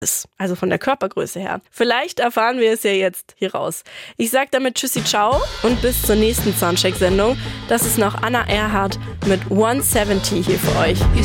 ist. Also von der Körpergröße her. Vielleicht erfahren wir es ja jetzt hier raus. Ich sag damit Tschüssi, ciao und bis zur nächsten Soundcheck-Sendung. Das ist noch Anna Erhardt mit 170 hier für euch.